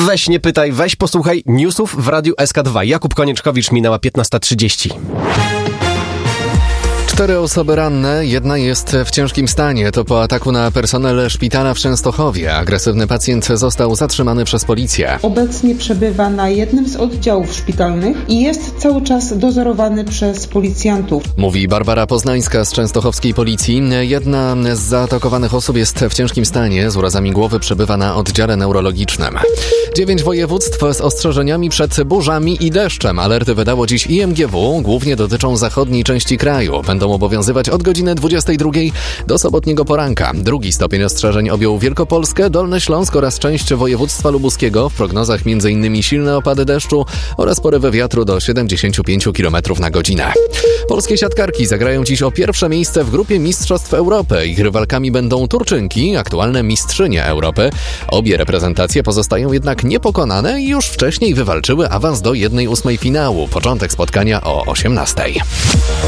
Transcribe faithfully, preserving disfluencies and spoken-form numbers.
Weź nie pytaj, weź posłuchaj newsów w Radiu S K dwa. Jakub Konieczkowicz, minęła piętnasta trzydzieści. Cztery osoby ranne, jedna jest w ciężkim stanie. To po ataku na personel szpitala w Częstochowie. Agresywny pacjent został zatrzymany przez policję. Obecnie przebywa na jednym z oddziałów szpitalnych i jest cały czas dozorowany przez policjantów. Mówi Barbara Poznańska z częstochowskiej policji. Jedna z zaatakowanych osób jest w ciężkim stanie. Z urazami głowy przebywa na oddziale neurologicznym. Dziewięć województw z ostrzeżeniami przed burzami i deszczem. Alerty wydało dziś I M G W. Głównie dotyczą zachodniej części kraju. Będą obowiązywać od godziny dwudziestej drugiej do sobotniego poranka. Drugi stopień ostrzeżeń objął Wielkopolskę, Dolny Śląsk oraz część województwa lubuskiego. W prognozach m.in. silne opady deszczu oraz porywy wiatru do siedemdziesiąt pięć kilometrów na godzinę. Polskie siatkarki zagrają dziś o pierwsze miejsce w grupie Mistrzostw Europy. Ich rywalkami będą Turczynki, aktualne mistrzynie Europy. Obie reprezentacje pozostają jednak niepokonane i już wcześniej wywalczyły awans do jednej ósmej finału. Początek spotkania o osiemnastej.